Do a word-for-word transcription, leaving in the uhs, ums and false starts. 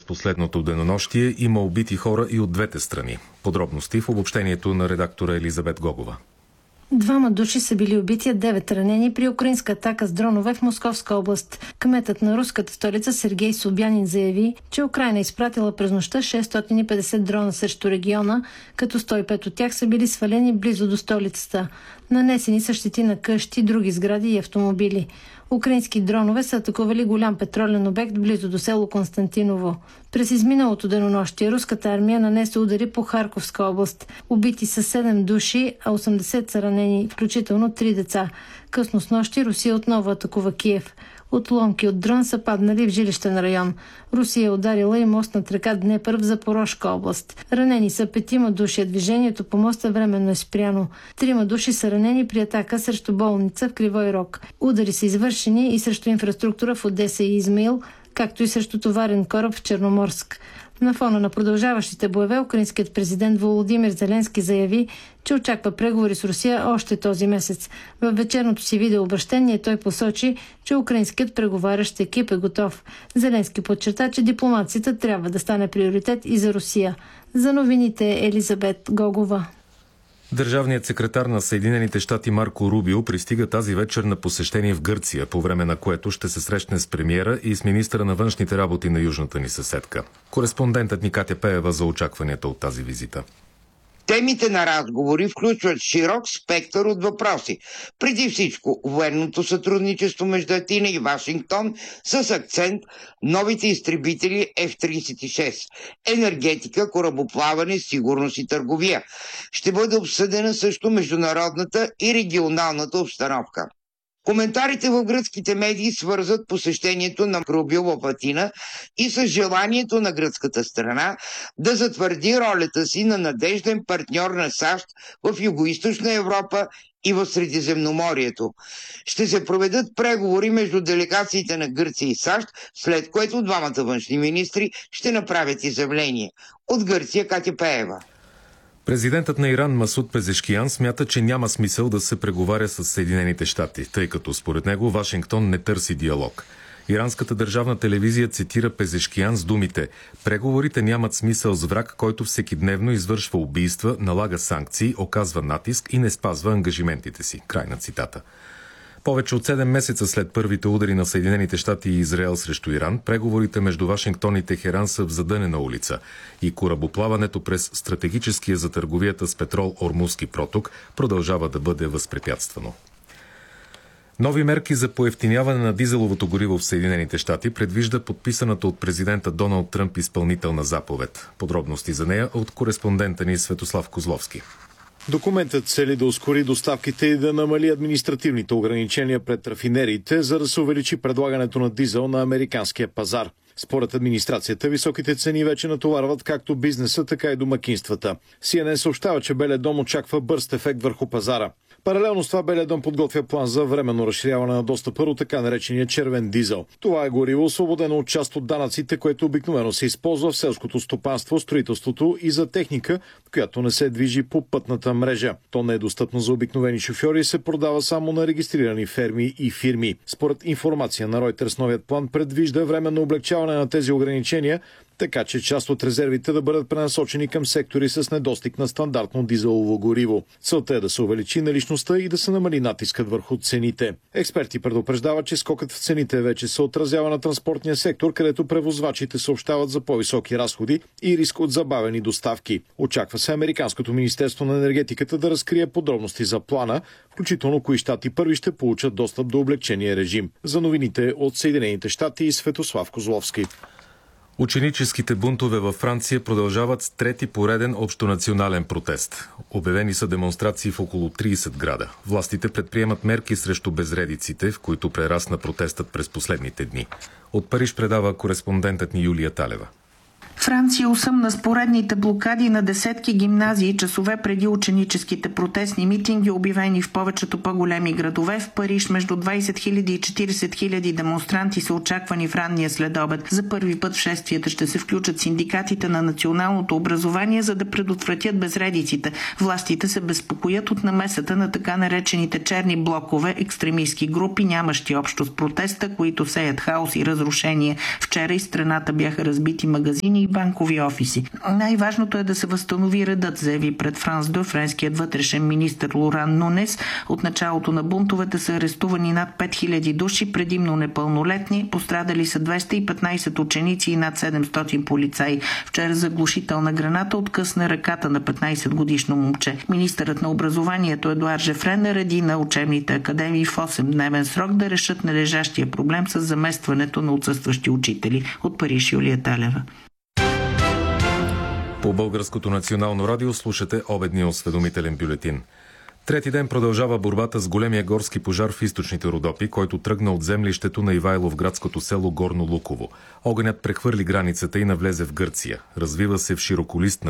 последното денонощие има убити хора и от двете страни. Подробности в обобщението на редактора Елизабет Гогова. Двама души са били убити, а девет ранени при украинска атака с дронове в Московска област. Кметът на руската столица Сергей Собянин заяви, че Украйна изпратила през нощта шестстотин и петдесет дрона срещу региона, като сто и пет от тях са били свалени близо до столицата. Нанесени са щети на къщи, други сгради и автомобили. Украински дронове са атакували голям петролен обект близо до село Константиново. През изминалото денонощие руската армия нанесе удари по Харковска област. Убити са седем души, а осемдесет са ранени, включително три деца. Късно снощи Русия отново атакува Киев. Отломки от дрон са паднали в жилищен район. Русия е ударила и мост над река Днепър в Запорожка област. Ранени са петима души, а движението по моста временно е спряно. Трима души са ранени при атака срещу болница в Кривой Рог. Удари са извършени и срещу инфраструктура в Одеса и Измаил, както и срещу товарен кораб в Черноморск. На фона на продължаващите боеве, украинският президент Володимир Зеленски заяви, че очаква преговори с Русия още този месец. В вечерното си видеообращение той посочи, че украинският преговарящ екип е готов. Зеленски подчерта, че дипломацията трябва да стане приоритет и за Русия. За новините Елизабет Гогова. Държавният секретар на Съединените щати Марко Рубио пристига тази вечер на посещение в Гърция, по време на което ще се срещне с премиера и с министъра на външните работи на южната ни съседка. Кореспондентът ни Катя Пеева за очакванията от тази визита. Темите на разговори включват широк спектър от въпроси. Преди всичко, военното сътрудничество между Атина и Вашингтон с акцент новите изтребители Еф тридесет и шест, енергетика, корабоплаване, сигурност и търговия. Ще бъде обсъдена също международната и регионалната обстановка. Коментарите в гръцките медии свързват посещението на Рубио в Атина и с желанието на гръцката страна да затвърди ролята си на надежден партньор на САЩ в Югоизточна Европа и в Средиземноморието. Ще се проведат преговори между делегациите на Гърция и САЩ, след което двамата външни министри ще направят изявление. От Гърция Катя Пеева. Президентът на Иран Масуд Пезешкиян смята, че няма смисъл да се преговаря с Съединените щати, тъй като според него Вашингтон не търси диалог. Иранската държавна телевизия цитира Пезешкиян с думите: "Преговорите нямат смисъл с враг, който всекидневно извършва убийства, налага санкции, оказва натиск и не спазва ангажиментите си." Край на цитата. Повече от седем месеца след първите удари на Съединените щати и Израел срещу Иран, преговорите между Вашингтон и Техеран са в задънена улица и корабоплаването през стратегическия за търговията с петрол Ормузски проток продължава да бъде възпрепятствано. Нови мерки за поевтиняване на дизеловото гориво в Съединените щати предвижда подписаната от президента Доналд Тръмп изпълнителна заповед. Подробности за нея от кореспондента ни Светослав Козловски. Документът цели да ускори доставките и да намали административните ограничения пред рафинериите, за да се увеличи предлагането на дизел на американския пазар. Според администрацията, високите цени вече натоварват както бизнеса, така и домакинствата. Си Ен Ен съобщава, че Белия дом очаква бърз ефект върху пазара. Паралелно с това Белия дом подготвя план за временно разширяване на достъпа до така наречения червен дизел. Това е гориво, освободено от част от данъците, което обикновено се използва в селското стопанство, строителството и за техника, която не се движи по пътната мрежа. То не е достъпно за обикновени шофьори и се продава само на регистрирани ферми и фирми. Според информация на Reuters, новият план предвижда временно облегчаване на тези ограничения, така че част от резервите да бъдат пренасочени към сектори с недостиг на стандартно дизелово гориво. Целта е да се увеличи наличността и да се намали натискът върху цените. Експерти предупреждават, че скокът в цените вече се отразява на транспортния сектор, където превозвачите съобщават за по-високи разходи и риск от забавени доставки. Очаква се Американското министерство на енергетиката да разкрие подробности за плана, включително кои щати първи ще получат достъп до облегчения режим. За новините от Съединените щати и Светослав Козловски. Ученическите бунтове във Франция продължават с трети пореден общонационален протест. Обявени са демонстрации в около тридесет града. Властите предприемат мерки срещу безредиците, в които прерасна протестът през последните дни. От Париж предава кореспондентът ни Юлия Талева. Франция осъмна с поредните блокади на десетки гимназии часове преди ученическите протестни митинги, обявени в повечето по-големи градове. В Париж между двайсет хиляди и четирийсет хиляди демонстранти са очаквани в ранния следобед. За първи път в шествията ще се включат синдикатите на националното образование, за да предотвратят безредиците. Властите се безпокоят от намесата на така наречените черни блокове, екстремистски групи, нямащи общо с протеста, които сеят хаос и разрушение. Вчера из страната бяха разбити магазини и банкови офиси. Най-важното е да се възстанови редът, заяви пред Франс две френският вътрешен министър Лоран Нунес. От началото на бунтовете са арестувани над пет хиляди души, предимно непълнолетни. Пострадали са двеста и петнайсет ученици и над седемстотин полицаи. Вчера заглушителна граната откъсна ръката на петнайсетгодишно момче. Министърът на образованието Едуард Жефрен нареди на учебните академии в осемдневен срок да решат належащия проблем с заместването на отсъстващи учители. От Париж, Юлия Талева. По Българското национално радио слушате обедния осведомителен бюлетин. Трети ден продължава борбата с големия горски пожар в източните Родопи, който тръгна от землището на Ивайло в градското село Горно Луково. Огънят прехвърли границата и навлезе в Гърция. Развива се в широколистна